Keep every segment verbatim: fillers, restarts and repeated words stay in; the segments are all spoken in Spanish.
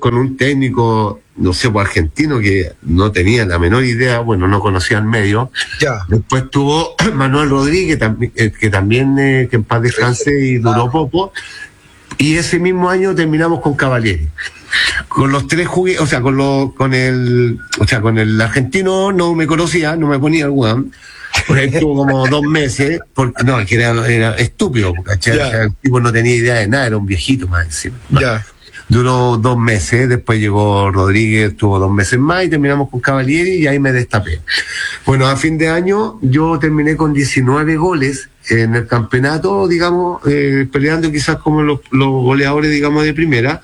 con un técnico, no sé, pues argentino, que no tenía la menor idea, bueno, no conocía el medio. Ya. Después tuvo Manuel Rodríguez, tambi- eh, que también, eh, que en paz descanse y duró poco. Y ese mismo año terminamos con Cavalieri. Con los tres jugué, o sea, con lo, con el, o sea, con el argentino no me conocía, no me ponía el weón. Por ahí estuvo como dos meses, porque no, que era, era estúpido, ¿cachai? Ya. O sea, el tipo no tenía idea de nada, era un viejito más encima. Ya. Duró dos meses, después llegó Rodríguez, estuvo dos meses más y terminamos con Cavalieri y ahí me destapé. Bueno, a fin de año yo terminé con diecinueve goles en el campeonato, digamos, eh, peleando quizás como los, los goleadores, digamos, de primera.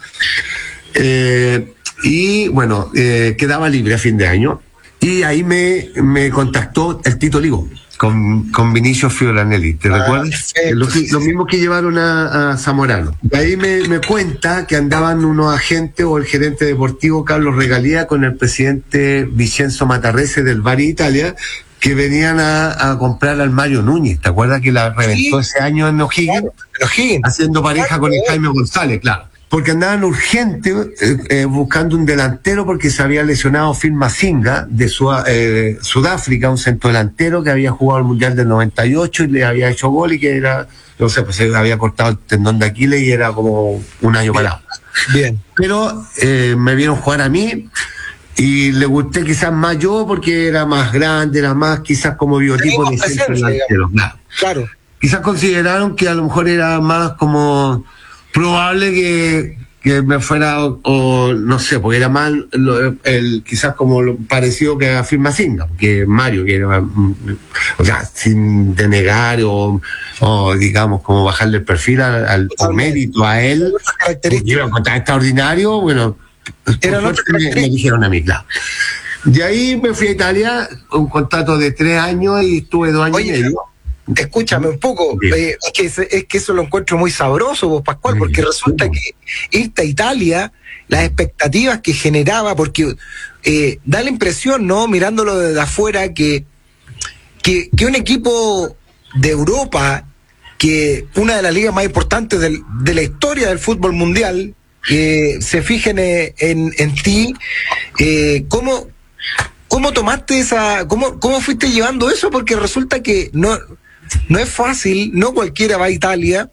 Eh, y bueno, eh, quedaba libre a fin de año. Y ahí me, me contactó el Tito Ligo con, con Vinicio Fioranelli, ¿te Ah, recuerdas? perfecto, Los, sí, sí, los mismos que llevaron a, a Zamorano. Y ahí me, me cuenta que andaban unos agentes o el gerente deportivo Carlos Regalía con el presidente Vincenzo Matarrese del Bari Italia, que venían a, a comprar al Mario Núñez. ¿Te acuerdas que la reventó Sí. ese año en O'Higgins? Claro, en O'Higgins. Haciendo pareja Claro, con el claro. Jaime González, claro. Porque andaban urgentes eh, eh, buscando un delantero porque se había lesionado Phil Mazinga de Sud- eh, Sudáfrica, un centro delantero que había jugado el Mundial del noventa y ocho y le había hecho gol y que era, no sé, pues se había cortado el tendón de Aquiles y era como un año parado. Bien. Pero eh, me vieron jugar a mí y le gusté quizás más yo porque era más grande, era más quizás como biotipo de Tenía más centro presencia, delantero. Claro. Claro. Quizás consideraron que a lo mejor era más como probable que, que me fuera, o, o no sé, porque era más lo- el, quizás como lo parecido que a Phil Mazinga, que Mario, que era, mm, o sea, sin denegar o, o digamos, como bajarle el perfil al, al o mérito a él, Otras porque características. iba a contar extraordinario, bueno, por Eran suerte otras me, me características. dijeron a mí, claro. De ahí me fui a Italia, un contrato de tres años y estuve dos años Oye, y medio. Escúchame un poco, Bien. eh, es, que, ese- es que eso lo encuentro muy sabroso, vos, Pascual, porque Bien. resulta que irte a Italia, las expectativas que generaba, porque eh, da la impresión, ¿no? Mirándolo desde afuera, que, que, que un equipo de Europa, que una de las ligas más importantes del- de la historia del fútbol mundial, que se fijen eh, en, en ti, eh, ¿cómo, ¿cómo tomaste esa, cómo, cómo fuiste llevando eso? Porque resulta que no, no es fácil, no cualquiera va a Italia,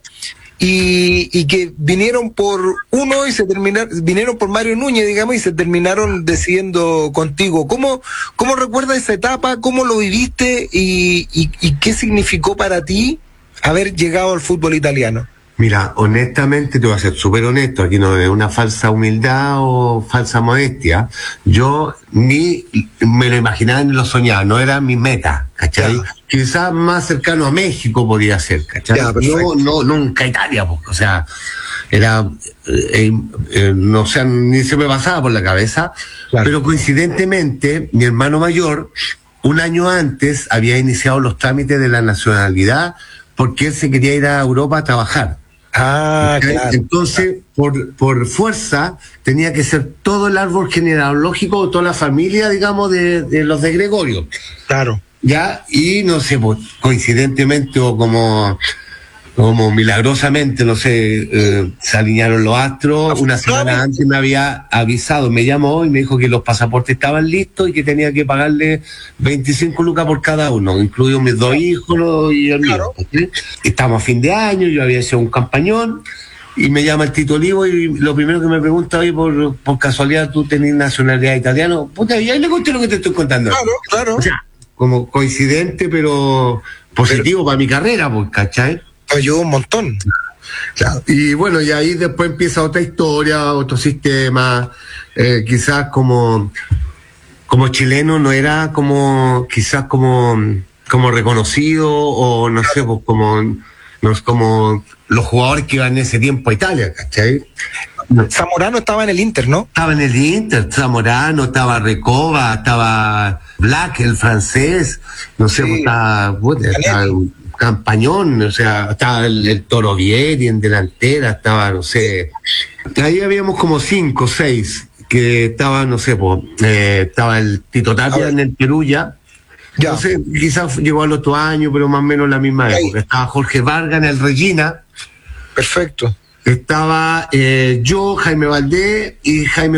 y, y que vinieron por uno y se terminaron, vinieron por Mario Núñez, digamos, y se terminaron decidiendo contigo. ¿Cómo, cómo recuerdas esa etapa? ¿Cómo lo viviste? Y, y, y qué significó para ti haber llegado al fútbol italiano? Mira, honestamente, te voy a ser súper honesto, aquí no es una falsa humildad o falsa modestia. Yo ni me lo imaginaba ni lo soñaba, no era mi meta, ¿cachai? Ya. Quizás más cercano a México podía ser, ¿cachai? Ya, perfecto. no, no, nunca Italia, pues, o sea, era, eh, eh, no sé, ni se me pasaba por la cabeza, Claro. pero coincidentemente, mi hermano mayor, un año antes, había iniciado los trámites de la nacionalidad porque él se quería ir a Europa a trabajar. Ah, ¿Okay? claro. Entonces, por, por fuerza, tenía que ser todo el árbol genealógico, toda la familia, digamos, de, de los de Gregorio. Claro. Ya, y no sé, pues, coincidentemente o como, como milagrosamente, no sé, eh, se alinearon los astros. Una semana antes me había avisado, me llamó y me dijo que los pasaportes estaban listos y que tenía que pagarle veinticinco lucas por cada uno, incluidos mis dos hijos ¿no? y el mío. ¿Sí? Estamos a fin de año, yo había hecho un campañón. Y me llama el Tito Olivo y lo primero que me pregunta, hoy por, por casualidad, ¿tú tenés nacionalidad italiana? Puta, y ahí le conté lo que te estoy contando. Claro, claro. O sea, como coincidente, pero positivo para mi carrera, pues, ¿cachai? Ayudó un montón. Claro. Y bueno, y ahí después empieza otra historia, otro sistema, eh, quizás como, como chileno no era como, quizás como, como reconocido, o no sé, pues como, no es como los jugadores que iban en ese tiempo a Italia, ¿cachai? Zamorano estaba en el Inter, ¿no? Estaba en el Inter, Zamorano, estaba Recoba, estaba Black, el francés, no sé, Sí. pues, estaba, puta, estaba Campañón, o sea, estaba el, el Toro Vieri en delantera, estaba, no sé, ahí habíamos como cinco, seis, que estaban, no sé, pues, eh, estaba el Tito Tapia en el Perú ya. Ya. No sé, quizás llegó al otro año, pero más o menos la misma Ahí. época. Estaba Jorge Vargas en el Regina, Perfecto. estaba eh, yo, Jaime Valdés y Jaime